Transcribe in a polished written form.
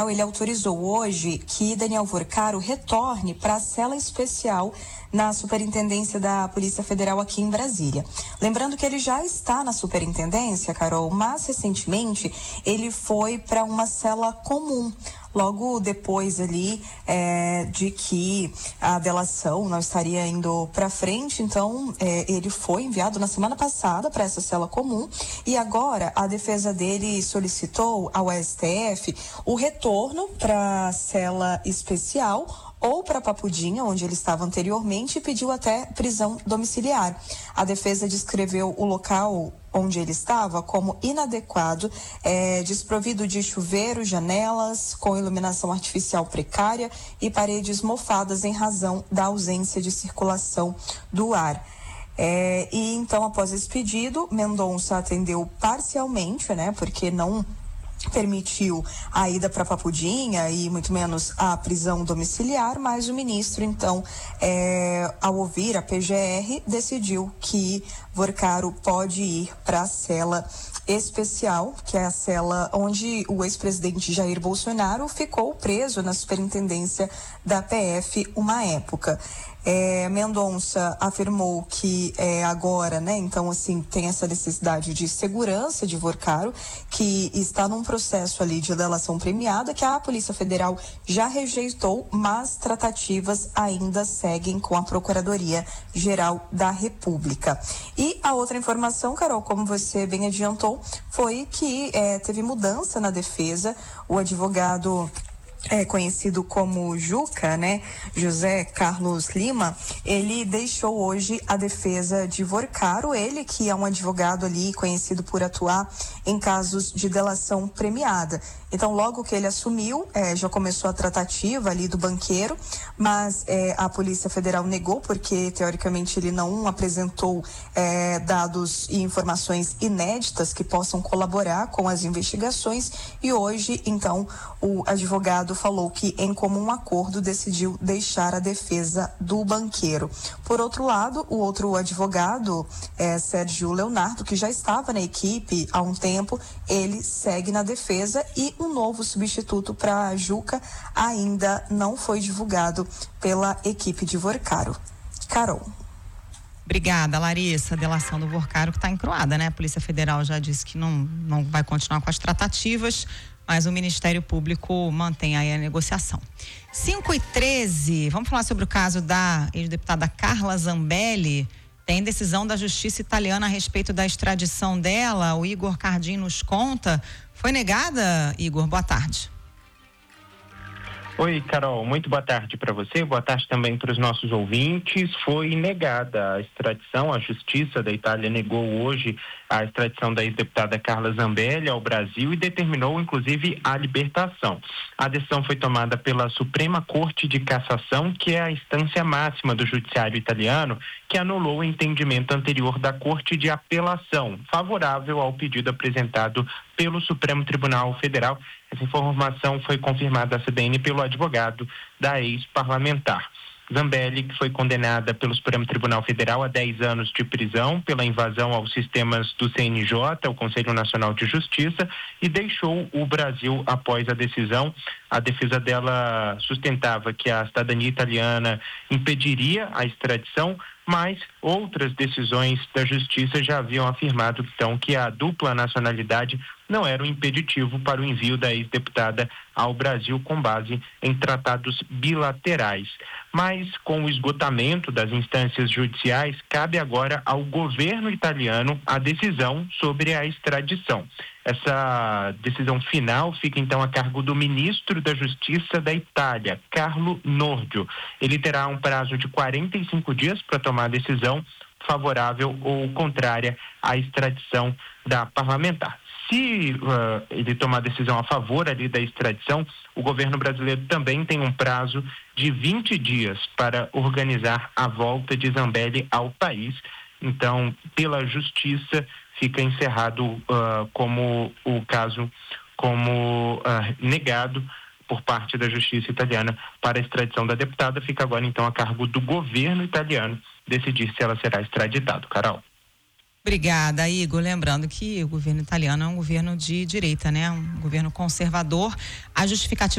Federal ele autorizou hoje que Daniel Vorcaro retorne para a cela especial na Superintendência da Polícia Federal aqui em Brasília. Lembrando que ele já está na Superintendência, Carol, mas recentemente ele foi para uma cela comum, logo depois ali de que a delação não estaria indo para frente. Então ele foi enviado na semana passada para essa cela comum e agora a defesa dele solicitou ao STF o retorno para a cela especial ou para Papudinha, onde ele estava anteriormente, e pediu até prisão domiciliar. A defesa descreveu o local onde ele estava como inadequado, desprovido de chuveiro, janelas, com iluminação artificial precária e paredes mofadas em razão da ausência de circulação do ar. E então, após esse pedido, Mendonça atendeu parcialmente, porque não permitiu a ida para Papudinha e muito menos a prisão domiciliar, mas o ministro, então, ao ouvir a PGR, decidiu que Vorcaro pode ir para a cela especial, que é a cela onde o ex-presidente Jair Bolsonaro ficou preso na superintendência da PF uma época. Mendonça afirmou que agora, então assim, tem essa necessidade de segurança de Vorcaro, que está num processo ali de delação premiada que a Polícia Federal já rejeitou, mas tratativas ainda seguem com a Procuradoria-Geral da República. E a outra informação, Carol, como você bem adiantou, foi que teve mudança na defesa. O advogado conhecido como Juca, José Carlos Lima, ele deixou hoje a defesa de Vorcaro, ele que é um advogado ali conhecido por atuar em casos de delação premiada. Então, logo que ele assumiu, já começou a tratativa ali do banqueiro, mas a Polícia Federal negou, porque teoricamente ele não apresentou dados e informações inéditas que possam colaborar com as investigações, e hoje, então, o advogado falou que, em comum acordo, decidiu deixar a defesa do banqueiro. Por outro lado, o outro advogado, Sérgio Leonardo, que já estava na equipe há um tempo, ele segue na defesa, e um novo substituto para Juca ainda não foi divulgado pela equipe de Vorcaro. Carol. Obrigada, Larissa. A delação do Vorcaro que está encruada, A Polícia Federal já disse que não vai continuar com as tratativas, mas o Ministério Público mantém aí a negociação. 5h13, vamos falar sobre o caso da ex-deputada Carla Zambelli. Tem decisão da Justiça Italiana a respeito da extradição dela. O Igor Cardim nos conta. Foi negada, Igor? Boa tarde. Oi, Carol, muito boa tarde para você, boa tarde também para os nossos ouvintes. Foi negada a extradição, a Justiça da Itália negou hoje a extradição da ex-deputada Carla Zambelli ao Brasil e determinou, inclusive, a libertação. A decisão foi tomada pela Suprema Corte de Cassação, que é a instância máxima do judiciário italiano, que anulou o entendimento anterior da Corte de Apelação, favorável ao pedido apresentado pelo Supremo Tribunal Federal. Essa informação foi confirmada à CBN pelo advogado da ex-parlamentar. Zambelli, que foi condenada pelo Supremo Tribunal Federal a 10 anos de prisão pela invasão aos sistemas do CNJ, o Conselho Nacional de Justiça, e deixou o Brasil após a decisão. A defesa dela sustentava que a cidadania italiana impediria a extradição, mas outras decisões da Justiça já haviam afirmado, então, que a dupla nacionalidade não era um impeditivo para o envio da ex-deputada ao Brasil com base em tratados bilaterais. Mas, com o esgotamento das instâncias judiciais, cabe agora ao governo italiano a decisão sobre a extradição. Essa decisão final fica, então, a cargo do ministro da Justiça da Itália, Carlo Nordio. Ele terá um prazo de 45 dias para tomar a decisão favorável ou contrária à extradição da parlamentar. Se ele tomar decisão a favor ali da extradição, o governo brasileiro também tem um prazo de 20 dias para organizar a volta de Zambelli ao país. Então, pela Justiça, fica encerrado como o caso negado por parte da Justiça italiana para a extradição da deputada. Fica agora, então, a cargo do governo italiano decidir se ela será extraditada. Carol. Obrigada, Igor. Lembrando que o governo italiano é um governo de direita, um governo conservador. A justificativa